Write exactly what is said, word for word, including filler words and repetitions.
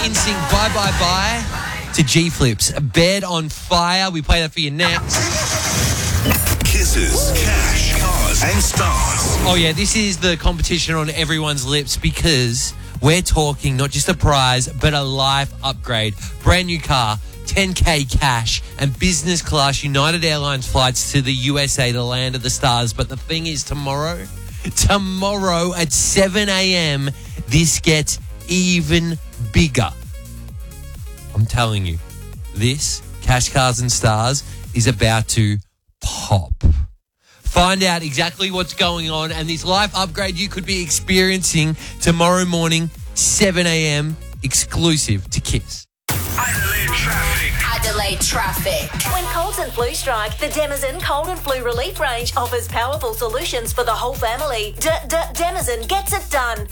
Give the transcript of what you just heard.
In Sync, Bye Bye Bye to G-Flips. Bed on Fire. We play that for you next. Kisses, cash, cars, and stars. Oh, yeah, this is the competition on everyone's lips because we're talking not just a prize, but a life upgrade. Brand new car, ten K cash, and business class United Airlines flights to the U S A, the land of the stars. But the thing is, tomorrow, tomorrow at seven a.m., this gets even bigger. I'm telling you, this, Cash, Cars and Stars, is about to pop. Find out exactly what's going on and this life upgrade you could be experiencing tomorrow morning, seven a.m., exclusive to Kiss. Adelaide traffic. Adelaide traffic. When colds and flu strike, the Denizen Cold and Flu Relief range offers powerful solutions for the whole family. D- D- Denizen gets it done.